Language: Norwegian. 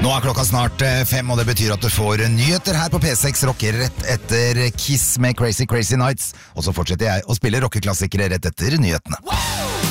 Nå klokka snart 5, og det betyr at du får nyheter her på P6 Rocker rett etter Kiss med Crazy Crazy Nights. Og så fortsetter jeg å spille rockeklassikere rett etter nyhetene.